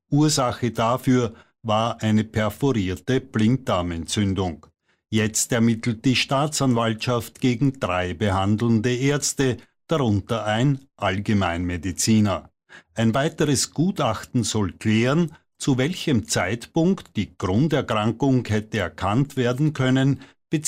Ursache dafür war eine perforierte Blinddarmentzündung. Jetzt ermittelt die Staatsanwaltschaft gegen 3 behandelnde Ärzte, darunter ein Allgemeinmediziner. Ein weiteres Gutachten soll klären, zu welchem Zeitpunkt die Grunderkrankung hätte erkannt werden können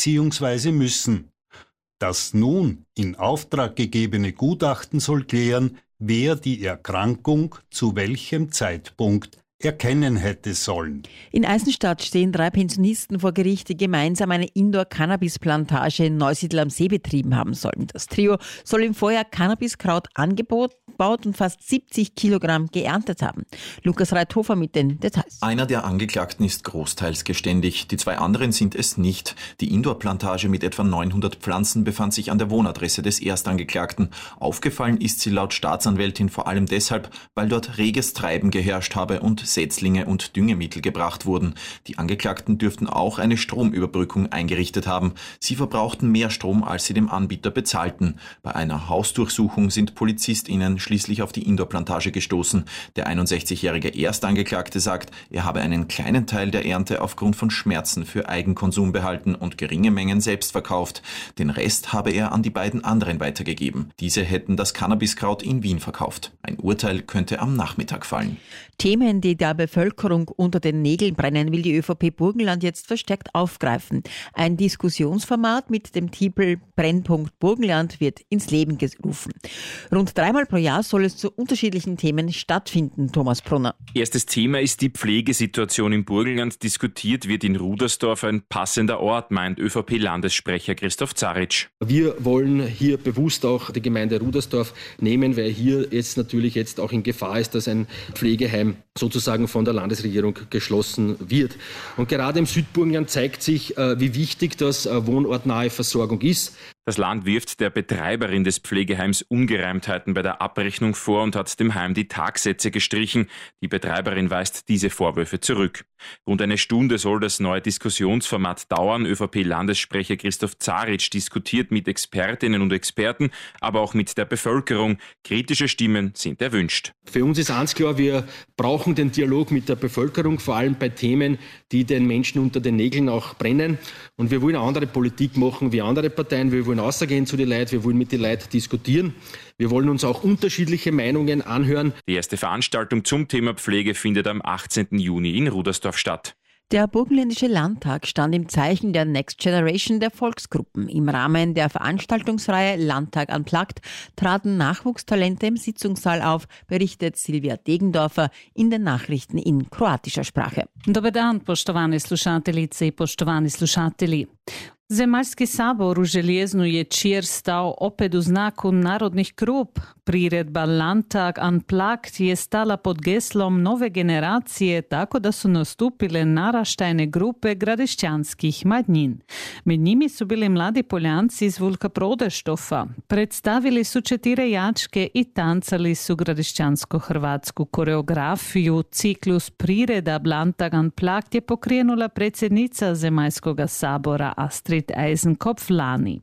bzw. müssen. Das nun in Auftrag gegebene Gutachten soll klären, wer die Erkrankung zu welchem Zeitpunkt erkennen hätte sollen. In Eisenstadt stehen 3 Pensionisten vor Gericht, die gemeinsam eine Indoor-Cannabis-Plantage in Neusiedl am See betrieben haben sollen. Das Trio soll im Vorjahr Cannabiskraut angebaut und fast 70 Kilogramm geerntet haben. Lukas Reithofer mit den Details. Einer der Angeklagten ist großteils geständig, die 2 anderen sind es nicht. Die Indoor-Plantage mit etwa 900 Pflanzen befand sich an der Wohnadresse des Erstangeklagten. Aufgefallen ist sie laut Staatsanwältin vor allem deshalb, weil dort reges Treiben geherrscht habe und Setzlinge und Düngemittel gebracht wurden. Die Angeklagten dürften auch eine Stromüberbrückung eingerichtet haben. Sie verbrauchten mehr Strom, als sie dem Anbieter bezahlten. Bei einer Hausdurchsuchung sind PolizistInnen schließlich auf die Indoor-Plantage gestoßen. Der 61-jährige Erstangeklagte sagt, er habe einen kleinen Teil der Ernte aufgrund von Schmerzen für Eigenkonsum behalten und geringe Mengen selbst verkauft. Den Rest habe er an die beiden anderen weitergegeben. Diese hätten das Cannabiskraut in Wien verkauft. Ein Urteil könnte am Nachmittag fallen. Themen, die der Bevölkerung unter den Nägeln brennen, will die ÖVP Burgenland jetzt verstärkt aufgreifen. Ein Diskussionsformat mit dem Titel Brennpunkt Burgenland wird ins Leben gerufen. Rund 3-mal pro Jahr soll es zu unterschiedlichen Themen stattfinden, Thomas Brunner. Erstes Thema ist die Pflegesituation im Burgenland. Diskutiert wird in Rudersdorf ein passender Ort, meint ÖVP-Landessprecher Christoph Zaric. Wir wollen hier bewusst auch die Gemeinde Rudersdorf nehmen, weil hier jetzt auch in Gefahr ist, dass ein Pflegeheim sozusagen von der Landesregierung geschlossen wird. Und gerade im Südburgenland zeigt sich, wie wichtig das wohnortnahe Versorgung ist. Das Land wirft der Betreiberin des Pflegeheims Ungereimtheiten bei der Abrechnung vor und hat dem Heim die Tagsätze gestrichen. Die Betreiberin weist diese Vorwürfe zurück. Rund eine Stunde soll das neue Diskussionsformat dauern. ÖVP-Landessprecher Christoph Zaric diskutiert mit Expertinnen und Experten, aber auch mit der Bevölkerung. Kritische Stimmen sind erwünscht. Für uns ist eins klar, wir brauchen den Dialog mit der Bevölkerung, vor allem bei Themen, die den Menschen unter den Nägeln auch brennen. Und wir wollen eine andere Politik machen wie andere Parteien. Wir wollen rausgehen zu den Leuten, wir wollen mit den Leuten diskutieren. Wir wollen uns auch unterschiedliche Meinungen anhören. Die erste Veranstaltung zum Thema Pflege findet am 18. Juni in Rudersdorf statt. Der Burgenländische Landtag stand im Zeichen der Next Generation der Volksgruppen. Im Rahmen der Veranstaltungsreihe Landtag Unplugged traten Nachwuchstalente im Sitzungssaal auf, berichtet Silvia Degendorfer in den Nachrichten in kroatischer Sprache. Dobar dan, poštovane slušateljice i poštovani slušatelji. Zemaljski sabor u Željeznu je čir stao opet u znaku narodnih grup. Priredba Landtag Unplugged je stala pod geslom nove generacije tako da su nastupile naraštajne grupe gradišćanskih manjin. Med njimi su bili mladi Poljanci iz Vulka Prodeštofa. Predstavili su 4 jačke i tancali su gradišćansko-hrvatsku koreografiju. Ciklus priredab Landtag Unplugged je pokrenula predsjednica Zemaljskoga sabora Astrid Eisenkopf lani.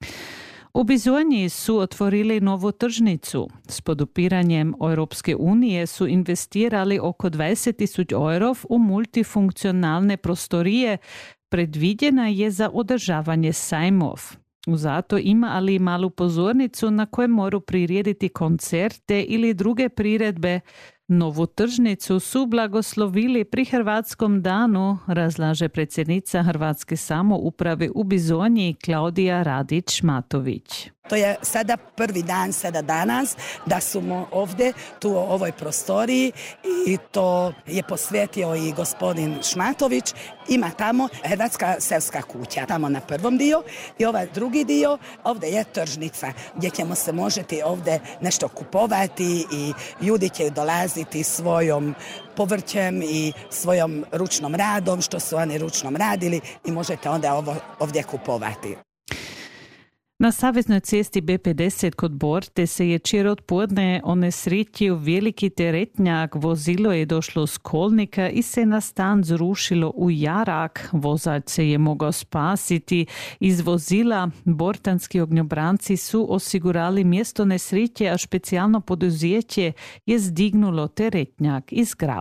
U Bizonji su otvorili novu tržnicu. S podupiranjem Europske unije su investirali oko 20.000 eurov u multifunkcionalne prostorije. Predviđena je za održavanje sajmov. Zato ima ali i malu pozornicu na kojoj moru prirediti koncerte ili druge priredbe. Novu tržnicu su blagoslovili pri Hrvatskom danu, razlaže predsjednica Hrvatske samouprave u Bizonji Klaudija Radić-Matović. To je sada prvi dan, sada danas, da smo ovdje, tu u ovoj prostoriji i to je posvetio i gospodin Šmatović. Ima tamo Hrvatska selska kuća, tamo na prvom dio i ovaj drugi dio, ovdje je tržnica gdje ćemo se možeti ovdje nešto kupovati i ljudi će dolaziti svojom povrćem i svojom ručnom radom, što su oni ručnom radili i možete onda ovdje kupovati. Na saveznoj cesti B50 kod Borte se je čir odpodne onesretio veliki teretnjak. Vozilo je došlo s kolnika i se na stan zrušilo u jarak. Vozač se je mogao spasiti iz vozila. Bortanski ognjobranci su osigurali mjesto nesreće, a specijalno poduzeće je zdignulo teretnjak iz grava.